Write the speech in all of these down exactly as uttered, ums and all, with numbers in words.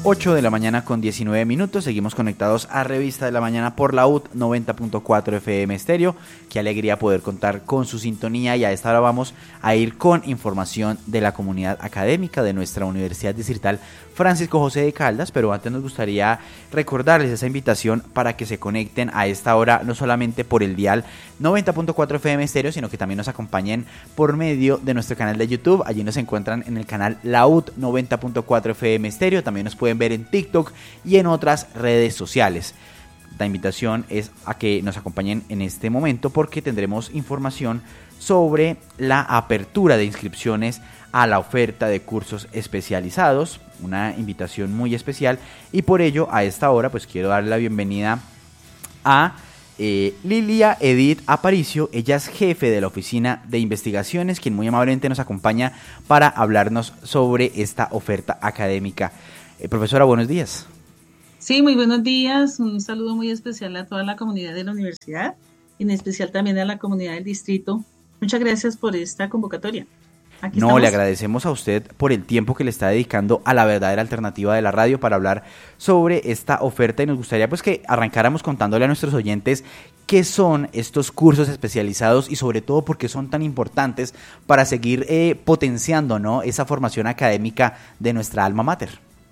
ocho de la mañana con diecinueve minutos, seguimos conectados a Revista de la Mañana por la U T noventa punto cuatro F M Estéreo. Qué alegría poder contar con su sintonía, y a esta hora vamos a ir con información de la comunidad académica de nuestra Universidad Distrital Francisco José de Caldas, pero antes nos gustaría recordarles esa invitación para que se conecten a esta hora, no solamente por el dial noventa punto cuatro F M Estéreo, sino que también nos acompañen por medio de nuestro canal de YouTube. Allí nos encuentran en el canal La U T noventa punto cuatro F M Estéreo, también nos pueden ver en TikTok y en otras redes sociales. La invitación es a que nos acompañen en este momento porque tendremos información sobre la apertura de inscripciones a la oferta de cursos especializados, una invitación muy especial, y por ello a esta hora pues quiero darle la bienvenida a eh, Lilia Edith Aparicio. Ella es jefe de la Oficina de Investigaciones, quien muy amablemente nos acompaña para hablarnos sobre esta oferta académica. Eh, profesora, buenos días. Sí, muy buenos días. Un saludo muy especial a toda la comunidad de la universidad, en especial también a la comunidad del distrito. Muchas gracias por esta convocatoria. Aquí no, estamos. Le agradecemos a usted por el tiempo que le está dedicando a la verdadera alternativa de la radio para hablar sobre esta oferta, y nos gustaría pues que arrancáramos contándole a nuestros oyentes qué son estos cursos especializados y sobre todo por qué son tan importantes para seguir eh, potenciando, ¿no?, esa formación académica de nuestra alma mater.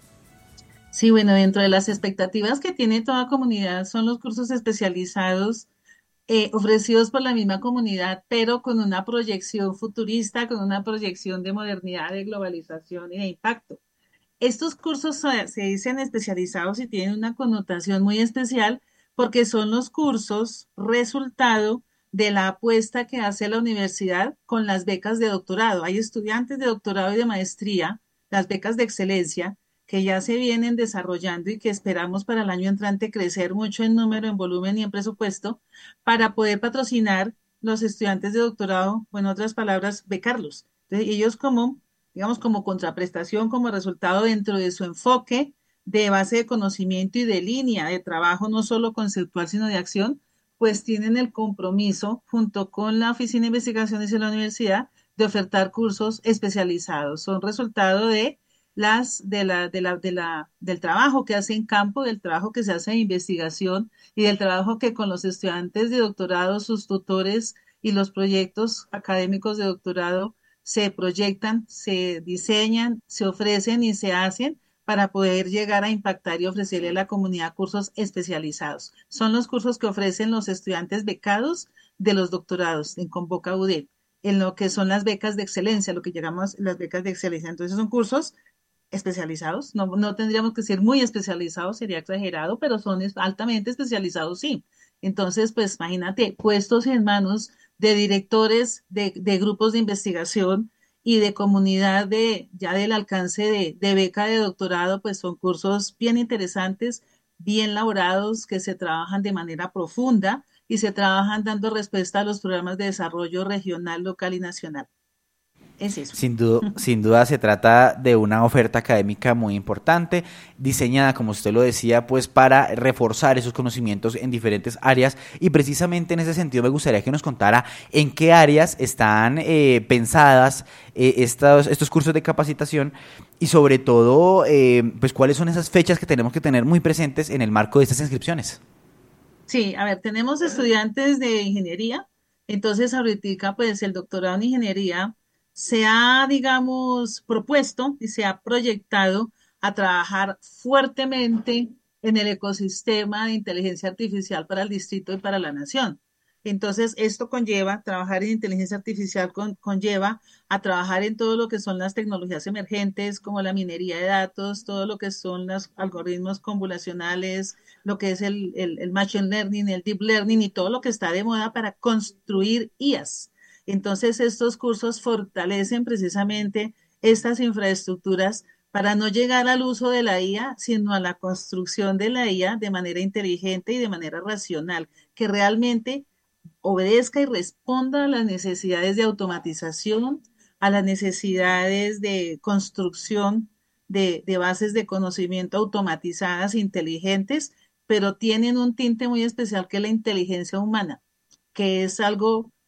Sí, bueno, dentro de las expectativas que tiene toda comunidad son los cursos especializados eh, ofrecidos por la misma comunidad, pero con una proyección futurista, con una proyección de modernidad, de globalización y de impacto. Estos cursos se, se dicen especializados y tienen una connotación muy especial porque son los cursos resultado de la apuesta que hace la universidad con las becas de doctorado. Hay estudiantes de doctorado y de maestría, las becas de excelencia, que ya se vienen desarrollando y que esperamos para el año entrante crecer mucho en número, en volumen y en presupuesto para poder patrocinar los estudiantes de doctorado, o en otras palabras, becarlos. Entonces, ellos como, digamos, como contraprestación, como resultado dentro de su enfoque de base de conocimiento y de línea de trabajo, no solo conceptual, sino de acción, pues tienen el compromiso, junto con la Oficina de Investigaciones de la Universidad, de ofertar cursos especializados. Son resultado de las de la, de la, de la, del trabajo que hace en campo, del trabajo que se hace en investigación y del trabajo que con los estudiantes de doctorado, sus tutores y los proyectos académicos de doctorado se proyectan, se diseñan, se ofrecen y se hacen para poder llegar a impactar y ofrecerle a la comunidad cursos especializados. Son los cursos que ofrecen los estudiantes becados de los doctorados en Convoca U D E, en lo que son las becas de excelencia, lo que llamamos las becas de excelencia. Entonces son cursos especializados, no, no tendríamos que ser muy especializados, sería exagerado, pero son altamente especializados, sí. Entonces, pues imagínate, puestos en manos de directores de, de grupos de investigación y de comunidad de ya del alcance de, de beca de doctorado, pues son cursos bien interesantes, bien elaborados, que se trabajan de manera profunda y se trabajan dando respuesta a los programas de desarrollo regional, local y nacional. Es eso. Sin duda, sin duda se trata de una oferta académica muy importante, diseñada, como usted lo decía, pues para reforzar esos conocimientos en diferentes áreas, y precisamente en ese sentido me gustaría que nos contara en qué áreas están eh, pensadas eh, estos, estos cursos de capacitación, y sobre todo, eh, pues cuáles son esas fechas que tenemos que tener muy presentes en el marco de estas inscripciones. Sí, a ver, tenemos estudiantes de ingeniería, entonces ahorita pues el doctorado en ingeniería se ha, digamos, propuesto y se ha proyectado a trabajar fuertemente en el ecosistema de inteligencia artificial para el distrito y para la nación. Entonces, esto conlleva, trabajar en inteligencia artificial con, conlleva a trabajar en todo lo que son las tecnologías emergentes, como la minería de datos, todo lo que son los algoritmos convolucionales, lo que es el, el, el machine learning, el deep learning y todo lo que está de moda para construir I As. Entonces, estos cursos fortalecen precisamente estas infraestructuras para no llegar al uso de la I A, sino a la construcción de la I A de manera inteligente y de manera racional, que realmente obedezca y responda a las necesidades de automatización, a las necesidades de construcción de, de bases de conocimiento automatizadas, inteligentes, pero tienen un tinte muy especial que es la inteligencia humana, que es algo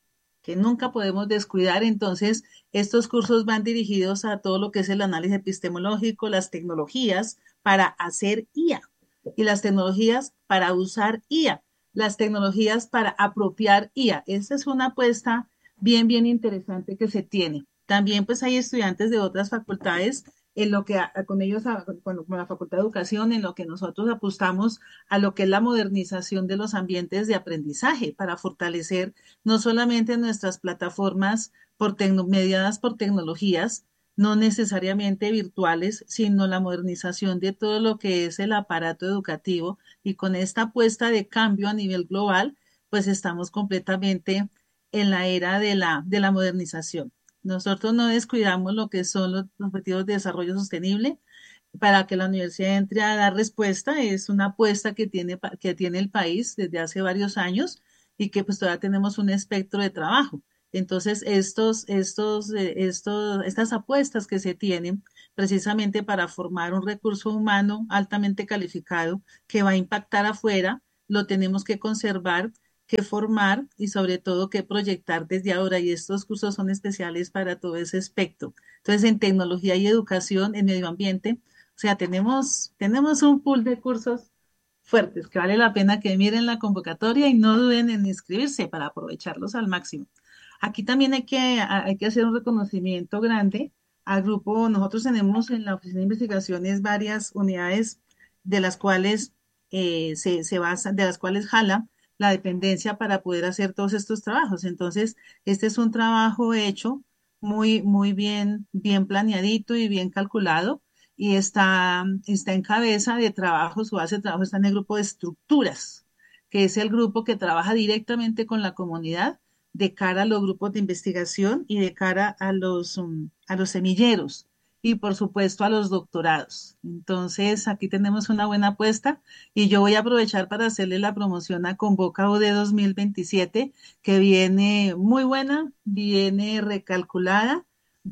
que nunca podemos descuidar. Entonces, estos cursos van dirigidos a todo lo que es el análisis epistemológico, las tecnologías para hacer I A y las tecnologías para usar I A, las tecnologías para apropiar I A. Esa es una apuesta bien, bien interesante que se tiene. También pues hay estudiantes de otras facultades en lo que a- con ellos, a- con, con la Facultad de Educación, en lo que nosotros apostamos a lo que es la modernización de los ambientes de aprendizaje para fortalecer no solamente nuestras plataformas por tecno- mediadas por tecnologías, no necesariamente virtuales, sino la modernización de todo lo que es el aparato educativo y con esta apuesta de cambio a nivel global, pues estamos completamente en la era de la, de la modernización. Nosotros no descuidamos lo que son los objetivos de desarrollo sostenible para que la universidad entre a dar respuesta. Es una apuesta que tiene, pa- que tiene el país desde hace varios años y que pues todavía tenemos un espectro de trabajo. Entonces, estos, estos, eh, estos, estas apuestas que se tienen precisamente para formar un recurso humano altamente calificado que va a impactar afuera, lo tenemos que conservar, que formar y sobre todo que proyectar desde ahora. Y estos cursos son especiales para todo ese espectro. Entonces, en tecnología y educación, en medio ambiente, o sea, tenemos, tenemos un pool de cursos fuertes que vale la pena que miren la convocatoria y no duden en inscribirse para aprovecharlos al máximo. Aquí también hay que, hay que hacer un reconocimiento grande al grupo. Nosotros tenemos en la Oficina de Investigaciones varias unidades de las cuales eh, se, se basa, de las cuales jala la dependencia para poder hacer todos estos trabajos. Entonces, este es un trabajo hecho muy, muy bien, bien planeadito y bien calculado y está, está en cabeza de trabajo, su base de trabajo está en el grupo de estructuras, que es el grupo que trabaja directamente con la comunidad de cara a los grupos de investigación y de cara a los, um, a los semilleros y por supuesto a los doctorados. Entonces, aquí tenemos una buena apuesta y yo voy a aprovechar para hacerle la promoción a Convoca U D dos mil veintisiete, que viene muy buena, viene recalculada,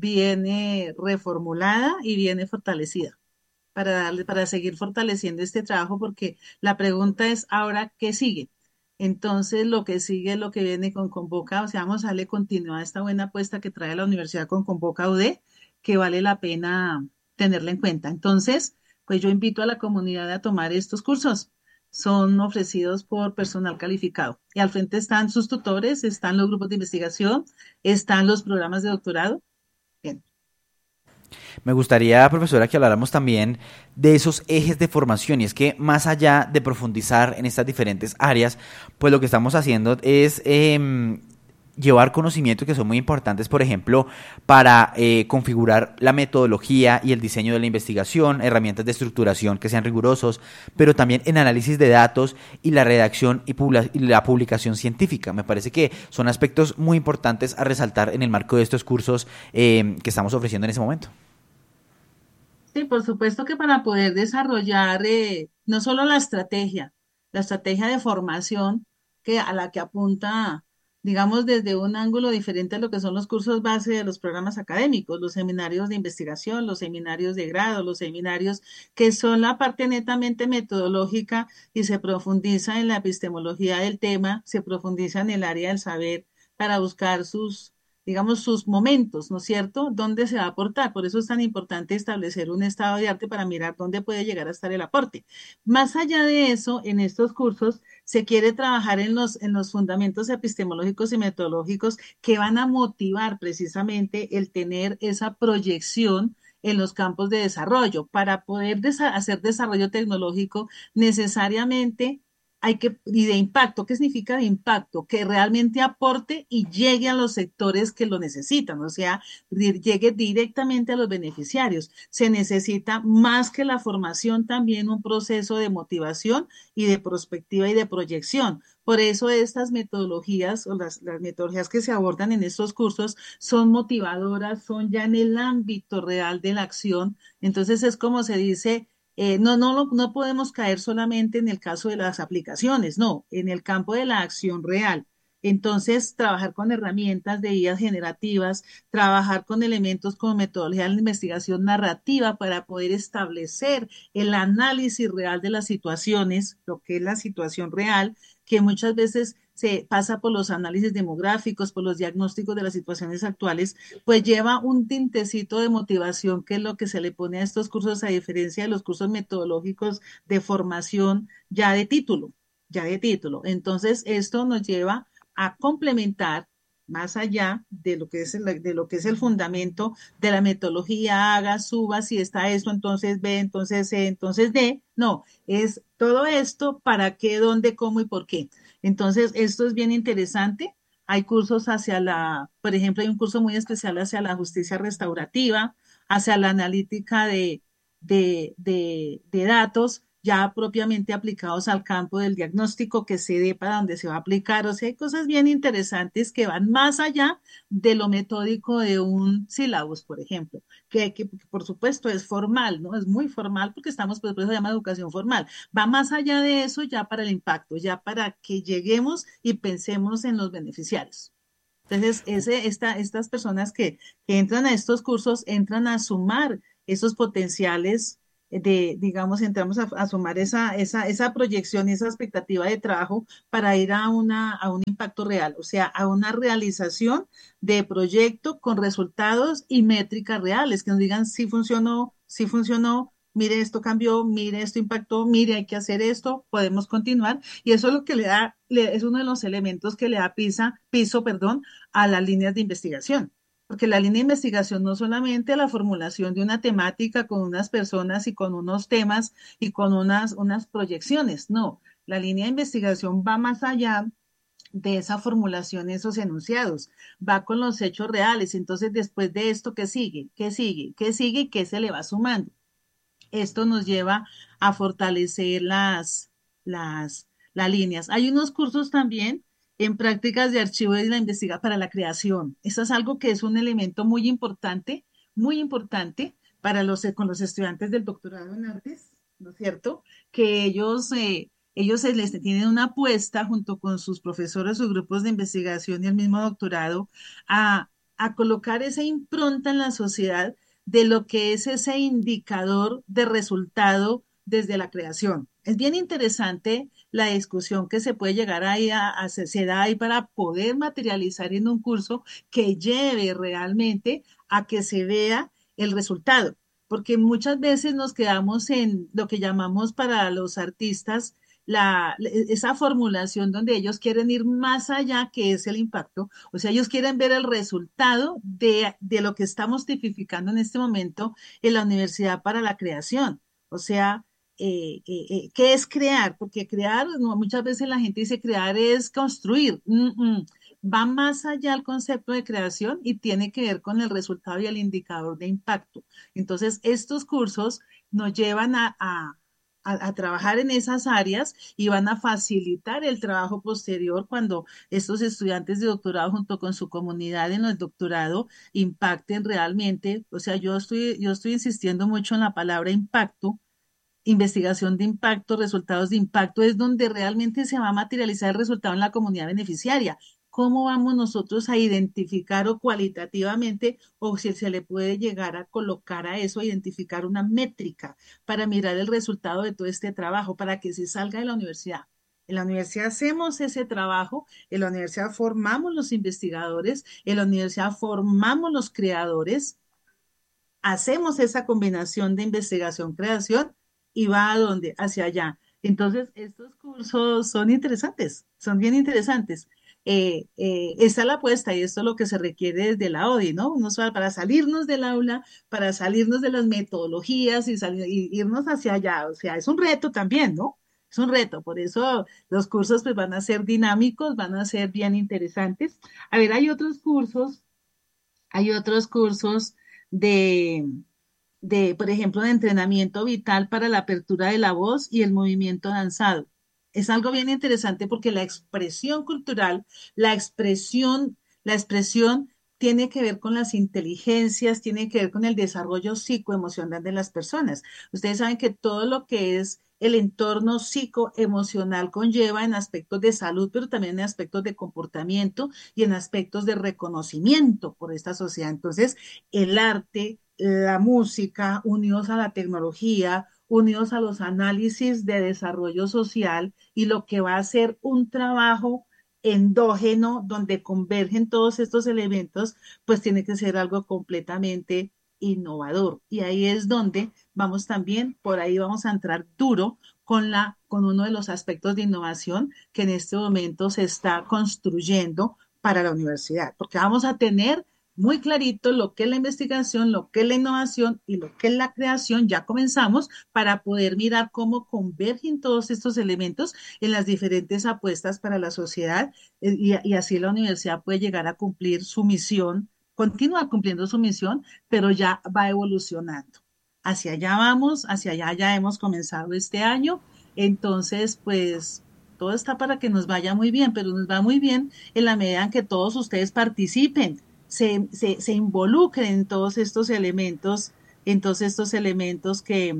viene reformulada y viene fortalecida para darle, para seguir fortaleciendo este trabajo, porque la pregunta es ahora, ¿qué sigue? Entonces, lo que sigue es lo que viene con Convoca, o sea, vamos a darle continuidad a esta buena apuesta que trae la universidad con Convoca U D, que vale la pena tenerla en cuenta. Entonces, pues yo invito a la comunidad a tomar estos cursos. Son ofrecidos por personal calificado. Y al frente están sus tutores, están los grupos de investigación, están los programas de doctorado. Bien. Me gustaría, profesora, que habláramos también de esos ejes de formación y es que más allá de profundizar en estas diferentes áreas, pues lo que estamos haciendo es eh, llevar conocimientos que son muy importantes, por ejemplo, para eh, configurar la metodología y el diseño de la investigación, herramientas de estructuración que sean rigurosos, pero también en análisis de datos y la redacción y, publi- y la publicación científica. Me parece que son aspectos muy importantes a resaltar en el marco de estos cursos eh, que estamos ofreciendo en ese momento. Sí, por supuesto que para poder desarrollar eh, no solo la estrategia, la estrategia de formación que a la que apunta, digamos, desde un ángulo diferente a lo que son los cursos base de los programas académicos, los seminarios de investigación, los seminarios de grado, los seminarios que son la parte netamente metodológica y se profundiza en la epistemología del tema, se profundiza en el área del saber para buscar sus digamos, sus momentos, ¿no es cierto? ¿Dónde se va a aportar? Por eso es tan importante establecer un estado de arte para mirar dónde puede llegar a estar el aporte. Más allá de eso, en estos cursos se quiere trabajar en los, en los fundamentos epistemológicos y metodológicos que van a motivar precisamente el tener esa proyección en los campos de desarrollo. Para poder desa hacer desarrollo tecnológico, necesariamente hay que, y de impacto, ¿qué significa de impacto? Que realmente aporte y llegue a los sectores que lo necesitan, o sea, llegue directamente a los beneficiarios. Se necesita más que la formación, también un proceso de motivación y de prospectiva y de proyección. Por eso estas metodologías o las, las metodologías que se abordan en estos cursos son motivadoras, son ya en el ámbito real de la acción. Entonces es como se dice, eh, no, no, no podemos caer solamente en el caso de las aplicaciones, no, en el campo de la acción real. Entonces, trabajar con herramientas de I A generativas, trabajar con elementos como metodología de investigación narrativa para poder establecer el análisis real de las situaciones, lo que es la situación real, que muchas veces se pasa por los análisis demográficos, por los diagnósticos de las situaciones actuales, pues lleva un tintecito de motivación, que es lo que se le pone a estos cursos, a diferencia de los cursos metodológicos de formación ya de título, ya de título. Entonces, esto nos lleva a complementar más allá de lo que es el, de lo que es el fundamento de la metodología, haga, suba, si está esto, entonces B, entonces C, entonces D. No, es todo esto, para qué, dónde, cómo y por qué. Entonces, esto es bien interesante. Hay cursos hacia la, por ejemplo, hay un curso muy especial hacia la justicia restaurativa, hacia la analítica de, de, de, de datos ya propiamente aplicados al campo del diagnóstico, que se dé para donde se va a aplicar. O sea, hay cosas bien interesantes que van más allá de lo metódico de un sílabus, por ejemplo, que, que por supuesto es formal, ¿no? Es muy formal porque estamos, pues, por eso se llama educación formal. Va más allá de eso ya para el impacto, ya para que lleguemos y pensemos en los beneficiarios. Entonces, ese, esta, estas personas que, que entran a estos cursos entran a sumar esos potenciales de, digamos, entramos a, a sumar esa, esa, esa proyección y esa expectativa de trabajo para ir a, una, a un impacto real, o sea, a una realización de proyecto con resultados y métricas reales, que nos digan si funcionó, si funcionó, mire esto cambió, mire esto impactó, mire hay que hacer esto, podemos continuar. Y eso es lo que le da, le- es uno de los elementos que le da pisa, piso, perdón, a las líneas de investigación. Porque la línea de investigación no solamente la formulación de una temática con unas personas y con unos temas y con unas, unas proyecciones, no. La línea de investigación va más allá de esa formulación, esos enunciados, va con los hechos reales. Entonces, después de esto, ¿qué sigue? ¿Qué sigue? ¿Qué sigue? ¿Y qué se le va sumando? Esto nos lleva a fortalecer las, las, las líneas. Hay unos cursos también en prácticas de archivo y la investigación para la creación. Eso es algo que es un elemento muy importante, muy importante para los, con los estudiantes del doctorado en artes, ¿no es cierto? Que ellos, eh, ellos se les tienen una apuesta junto con sus profesores, sus grupos de investigación y el mismo doctorado a, a colocar esa impronta en la sociedad de lo que es ese indicador de resultado desde la creación. Es bien interesante la discusión que se puede llegar ahí a, a se, se da ahí para poder materializar en un curso que lleve realmente a que se vea el resultado, porque muchas veces nos quedamos en lo que llamamos para los artistas la, esa formulación donde ellos quieren ir más allá, que es el impacto. O sea, ellos quieren ver el resultado de, de lo que estamos tipificando en este momento en la universidad para la creación. O sea, eh, eh, eh, ¿qué es crear? Porque crear, no, muchas veces la gente dice crear es construir. Mm, mm. Va más allá el concepto de creación y tiene que ver con el resultado y el indicador de impacto. Entonces, estos cursos nos llevan a, a a, a, trabajar en esas áreas y van a facilitar el trabajo posterior cuando estos estudiantes de doctorado junto con su comunidad en el doctorado impacten realmente. O sea, yo estoy, yo estoy insistiendo mucho en la palabra impacto. Investigación de impacto, resultados de impacto, es donde realmente se va a materializar el resultado en la comunidad beneficiaria. ¿Cómo vamos nosotros a identificar o cualitativamente, o si se le puede llegar a colocar a eso, identificar una métrica para mirar el resultado de todo este trabajo, para que se salga de la universidad? En la universidad hacemos ese trabajo, en la universidad formamos los investigadores, en la universidad formamos los creadores, hacemos esa combinación de investigación-creación y va a dónde, hacia allá. Entonces, estos cursos son interesantes, son bien interesantes. Eh, eh, esta es la apuesta y esto es lo que se requiere desde la O D I, ¿no? Uno sale para salirnos del aula, para salirnos de las metodologías y, salir, y irnos hacia allá. O sea, es un reto también, ¿no? Es un reto, por eso los cursos pues van a ser dinámicos, van a ser bien interesantes. A ver, hay otros cursos, hay otros cursos de, de, por ejemplo, de entrenamiento vital para la apertura de la voz y el movimiento danzado. Es algo bien interesante porque la expresión cultural, la expresión, la expresión tiene que ver con las inteligencias, tiene que ver con el desarrollo psicoemocional de las personas. Ustedes saben que todo lo que es el entorno psicoemocional conlleva en aspectos de salud, pero también en aspectos de comportamiento y en aspectos de reconocimiento por esta sociedad. Entonces, el arte, la música, unidos a la tecnología, unidos a los análisis de desarrollo social y lo que va a ser un trabajo endógeno, donde convergen todos estos elementos, pues tiene que ser algo completamente innovador. Y ahí es donde vamos también, por ahí vamos a entrar duro con la, con uno de los aspectos de innovación que en este momento se está construyendo para la universidad, porque vamos a tener muy clarito lo que es la investigación, lo que es la innovación y lo que es la creación. Ya comenzamos para poder mirar cómo convergen todos estos elementos en las diferentes apuestas para la sociedad eh, y, y así la universidad puede llegar a cumplir su misión, continúa cumpliendo su misión, pero ya va evolucionando. Hacia allá vamos, hacia allá ya hemos comenzado este año, entonces pues todo está para que nos vaya muy bien, pero nos va muy bien en la medida en que todos ustedes participen, se, se, se involucren en todos estos elementos, en todos estos elementos que,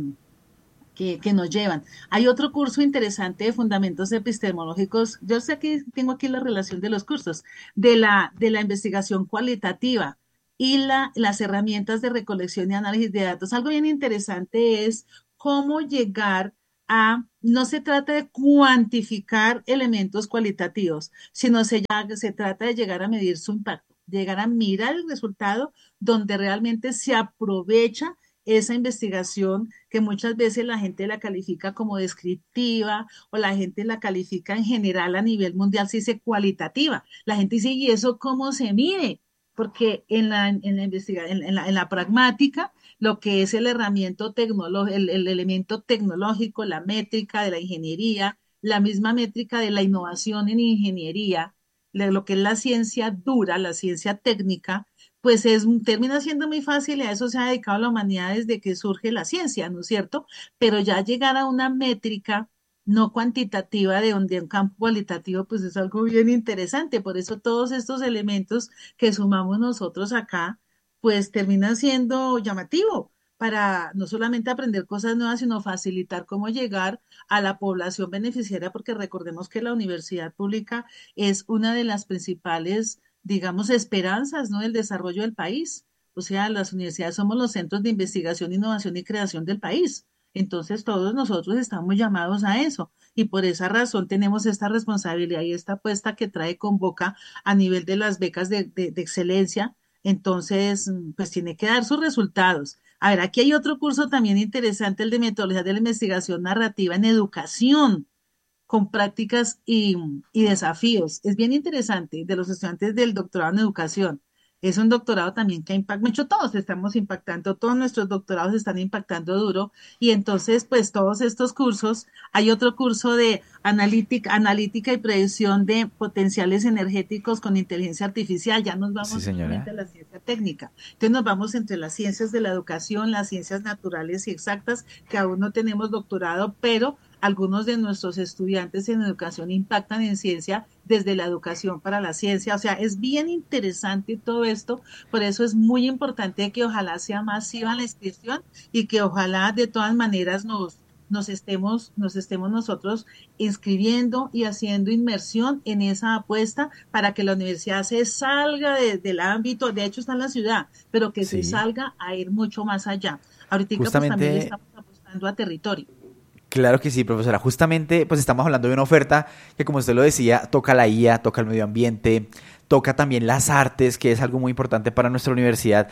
que, que, nos llevan. Hay otro curso interesante de fundamentos epistemológicos. Yo sé que tengo aquí la relación de los cursos, de la, de la investigación cualitativa y la, las herramientas de recolección y análisis de datos. Algo bien interesante es cómo llegar a, no se trata de cuantificar elementos cualitativos, sino se, se trata de llegar a medir su impacto, llegar a mirar el resultado donde realmente se aprovecha esa investigación que muchas veces la gente la califica como descriptiva o la gente la califica en general a nivel mundial, se dice cualitativa. La gente dice, ¿y eso cómo se mide? Porque en la, en la investigación, en, en, la, en la pragmática, lo que es el herramienta tecnológico, el, el elemento tecnológico, la métrica de la ingeniería, la misma métrica de la innovación en ingeniería, lo que es la ciencia dura, la ciencia técnica, pues es, termina siendo muy fácil y a eso se ha dedicado la humanidad desde que surge la ciencia, ¿no es cierto? Pero ya llegar a una métrica no cuantitativa de donde un campo cualitativo, pues es algo bien interesante. Por eso todos estos elementos que sumamos nosotros acá, pues terminan siendo llamativo para no solamente aprender cosas nuevas, sino facilitar cómo llegar a la población beneficiaria, porque recordemos que la universidad pública es una de las principales, digamos, esperanzas, ¿no?, del desarrollo del país. O sea, las universidades somos los centros de investigación, innovación y creación del país. Entonces, todos nosotros estamos llamados a eso y por esa razón tenemos esta responsabilidad y esta apuesta que trae Convoca a nivel de las becas de, de, de excelencia. Entonces, pues tiene que dar sus resultados. A ver, aquí hay otro curso también interesante, el de metodología de la investigación narrativa en educación, con prácticas y, y desafíos. Es bien interesante, de los estudiantes del doctorado en educación. Es un doctorado también que impacta, mucho todos estamos impactando, todos nuestros doctorados están impactando duro y entonces pues todos estos cursos, hay otro curso de analítica, analítica y predicción de potenciales energéticos con inteligencia artificial, ya nos vamos sí, nuevamente a la ciencia técnica, entonces nos vamos entre las ciencias de la educación, las ciencias naturales y exactas, que aún no tenemos doctorado, pero algunos de nuestros estudiantes en educación impactan en ciencia desde la educación para la ciencia. O sea, es bien interesante todo esto. Por eso es muy importante que ojalá sea masiva la inscripción y que ojalá de todas maneras nos, nos, estemos, nos estemos nosotros inscribiendo y haciendo inmersión en esa apuesta para que la universidad se salga de, del ámbito, de hecho está en la ciudad, pero que sí se salga a ir mucho más allá. Ahorita Justamente... pues también estamos apostando a territorio. Claro que sí, profesora. Justamente, pues estamos hablando de una oferta que, como usted lo decía, toca la I A, toca el medio ambiente, toca también las artes, que es algo muy importante para nuestra universidad.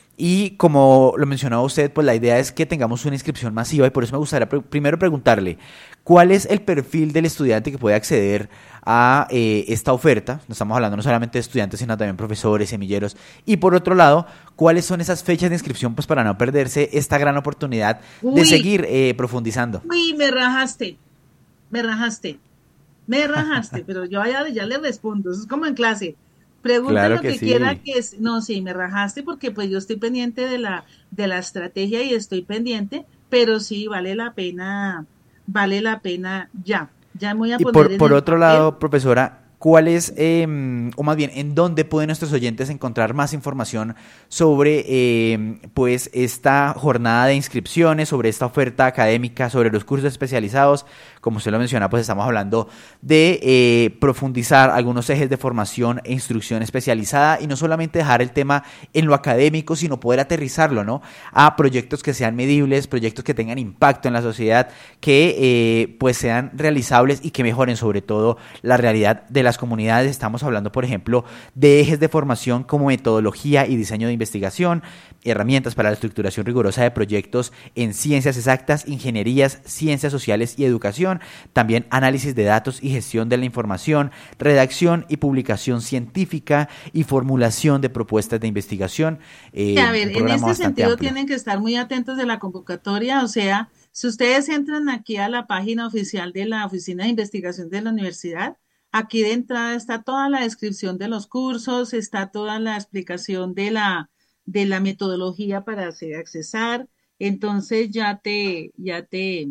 Y como lo mencionaba usted, pues la idea es que tengamos una inscripción masiva y por eso me gustaría pr- primero preguntarle, ¿cuál es el perfil del estudiante que puede acceder a eh, esta oferta? No estamos hablando no solamente de estudiantes, sino también profesores, semilleros. Y por otro lado, ¿cuáles son esas fechas de inscripción pues para no perderse esta gran oportunidad Uy, de seguir eh, profundizando? Uy, me rajaste, me rajaste, me rajaste, pero yo ya, ya le respondo, eso es como en clase. Pregunta Claro lo que que sí. quiera que es. No, sí, me rajaste porque pues yo estoy pendiente de la, de la estrategia y estoy pendiente, pero sí vale la pena, vale la pena ya. Ya me voy a Y poner por, en por el otro papel. lado, profesora, ¿cuál es, eh, o más bien, en dónde pueden nuestros oyentes encontrar más información sobre eh, pues esta jornada de inscripciones, sobre esta oferta académica, sobre los cursos especializados? Como usted lo menciona, pues estamos hablando de eh, profundizar algunos ejes de formación e instrucción especializada y no solamente dejar el tema en lo académico, sino poder aterrizarlo, ¿no?, a proyectos que sean medibles, proyectos que tengan impacto en la sociedad, que eh, pues sean realizables y que mejoren sobre todo la realidad de la las comunidades. Estamos hablando, por ejemplo, de ejes de formación como metodología y diseño de investigación, herramientas para la estructuración rigurosa de proyectos en ciencias exactas, ingenierías, ciencias sociales y educación, también análisis de datos y gestión de la información, redacción y publicación científica y formulación de propuestas de investigación. Eh, a ver, en este sentido amplio. Tienen que estar muy atentos de la convocatoria, o sea, si ustedes entran aquí a la página oficial de la Oficina de Investigación de la Universidad, aquí de entrada está toda la descripción de los cursos, está toda la explicación de la, de la metodología para hacer accesar, entonces ya te, ya te,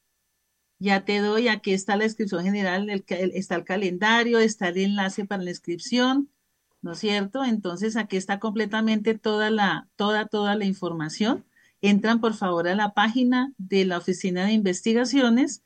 ya te doy, aquí está la inscripción general, el, el, está el calendario, está el enlace para la inscripción, ¿no es cierto? Entonces aquí está completamente toda la, toda, toda la información. Entran por favor a la página de la Oficina de Investigaciones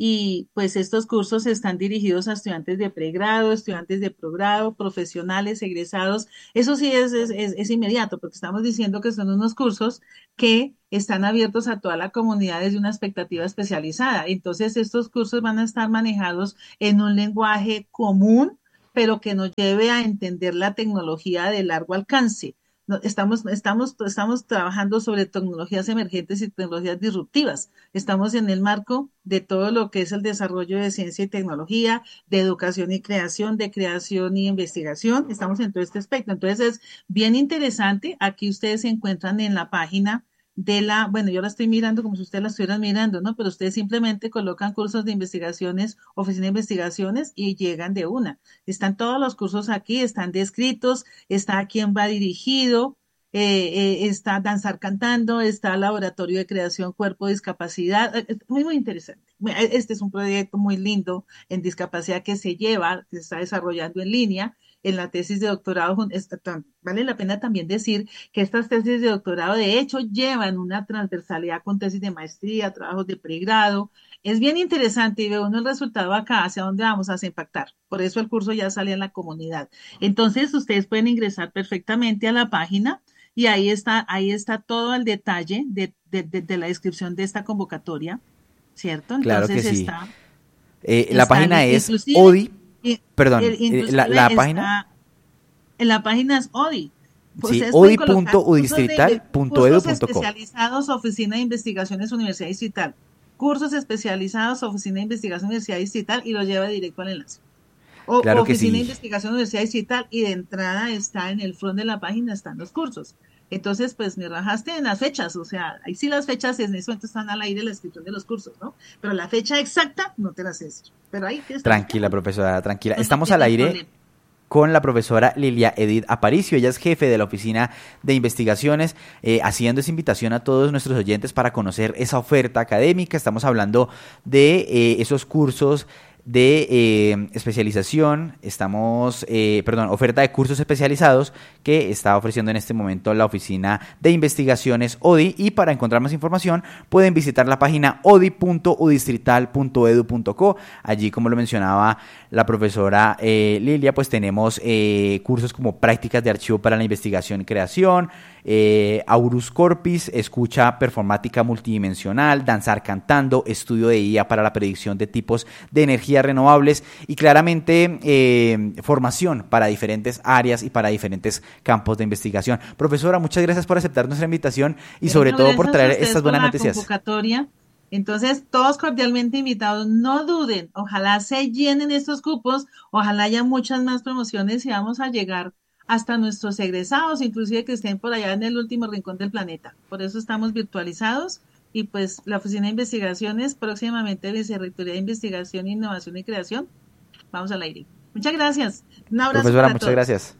y pues estos cursos están dirigidos a estudiantes de pregrado, estudiantes de posgrado, profesionales, egresados. Eso sí es, es, es, es inmediato porque estamos diciendo que son unos cursos que están abiertos a toda la comunidad desde una expectativa especializada. Entonces estos cursos van a estar manejados en un lenguaje común, pero que nos lleve a entender la tecnología de largo alcance. Estamos, estamos, estamos trabajando sobre tecnologías emergentes y tecnologías disruptivas. Estamos en el marco de todo lo que es el desarrollo de ciencia y tecnología, de educación y creación, de creación y investigación. Estamos en todo este aspecto. Entonces es bien interesante. Aquí ustedes se encuentran en la página de la, bueno, yo la estoy mirando como si ustedes la estuvieran mirando, ¿no? Pero ustedes simplemente colocan cursos de investigaciones, oficina de investigaciones y llegan de una. Están todos los cursos aquí, están descritos, está a quién va dirigido, eh, eh, está danzar cantando, está laboratorio de creación cuerpo discapacidad, es muy, muy interesante. Este es un proyecto muy lindo en discapacidad que se lleva, que se está desarrollando en línea. En la tesis de doctorado, vale la pena también decir que estas tesis de doctorado de hecho llevan una transversalidad con tesis de maestría, trabajos de pregrado. Es bien interesante y ve uno el resultado acá, hacia dónde vamos a impactar. Por eso el curso ya sale en la comunidad. Entonces ustedes pueden ingresar perfectamente a la página y ahí está, ahí está todo el detalle de, de, de, de la descripción de esta convocatoria, ¿cierto? Entonces claro que sí. está, eh, la está página es O D I. Y, Perdón, el, la, la página. En la página es O D I. Pues sí, o d i punto u distrital punto e d u punto co. Cursos especializados, Oficina de Investigaciones, Universidad Distrital. Cursos especializados, Oficina de Investigación, Universidad Distrital, y lo lleva directo al enlace. O claro que Oficina sí. de Investigación, Universidad Distrital, y de entrada está en el front de la página, están los cursos. Entonces, pues me rajaste en las fechas, o sea, ahí sí las fechas en ese momento están al aire la inscripción de los cursos, ¿no? Pero la fecha exacta no te la sé decir. Pero ahí tranquila, profesora, tranquila. No, Estamos no al aire problema. Con la profesora Lilia Edith Aparicio. Ella es jefe de la Oficina de Investigaciones, eh, haciendo esa invitación a todos nuestros oyentes para conocer esa oferta académica. Estamos hablando de eh, esos cursos de eh, especialización, estamos, eh, perdón, oferta de cursos especializados que está ofreciendo en este momento la Oficina de Investigaciones O D I, y para encontrar más información pueden visitar la página o d i punto u distrital punto e d u punto co. Allí, como lo mencionaba la profesora eh, Lilia, pues tenemos eh, cursos como prácticas de archivo para la investigación y creación, eh, Aurus Corpis, escucha performática multidimensional, danzar cantando, estudio de I A para la predicción de tipos de energía renovables y claramente eh, formación para diferentes áreas y para diferentes campos de investigación. Profesora, muchas gracias por aceptar nuestra invitación y bueno, sobre todo por traer estas buenas noticias. Convocatoria. Entonces, todos cordialmente invitados, no duden, ojalá se llenen estos cupos, ojalá haya muchas más promociones y vamos a llegar hasta nuestros egresados, inclusive que estén por allá en el último rincón del planeta. Por eso estamos virtualizados. Y pues la Oficina de Investigaciones, próximamente Vicerrectoría de Investigación, Innovación y Creación. Vamos al aire. Muchas gracias. Un abrazo. Profesora, para muchas todos. gracias.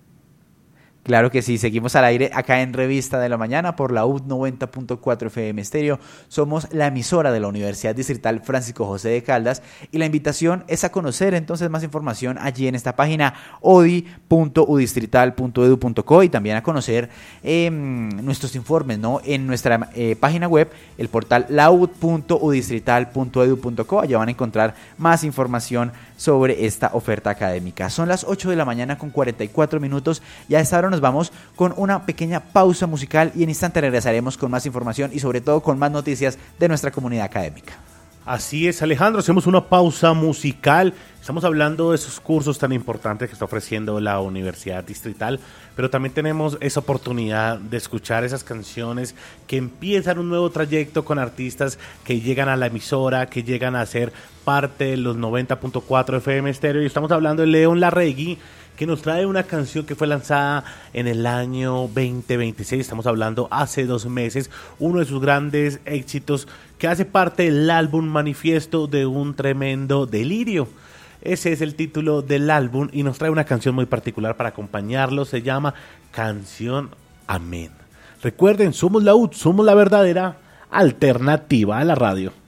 Claro que sí, seguimos al aire acá en Revista de la Mañana por la U noventa punto cuatro F M Estéreo. Somos la emisora de la Universidad Distrital Francisco José de Caldas y la invitación es a conocer entonces más información allí en esta página o d i punto u distrital punto e d u punto co y también a conocer eh, nuestros informes, ¿no? En nuestra eh, página web, el portal laud punto u distrital punto e d u punto co. Allá van a encontrar más información sobre esta oferta académica. Son las ocho de la mañana con cuarenta y cuatro minutos y a esta hora nos vamos con una pequeña pausa musical y en instante regresaremos con más información y sobre todo con más noticias de nuestra comunidad académica. Así es, Alejandro, hacemos una pausa musical. Estamos hablando de esos cursos tan importantes que está ofreciendo la Universidad Distrital, pero también tenemos esa oportunidad de escuchar esas canciones que empiezan un nuevo trayecto con artistas que llegan a la emisora, que llegan a ser parte de los noventa punto cuatro F M Estéreo. Y estamos hablando de León Larregui, que nos trae una canción que fue lanzada en el año veinte veintiséis, estamos hablando hace dos meses, uno de sus grandes éxitos que hace parte del álbum Manifiesto de un tremendo delirio. Ese es el título del álbum y nos trae una canción muy particular para acompañarlo, se llama Canción Amén. Recuerden, somos la U T, somos la verdadera alternativa a la radio.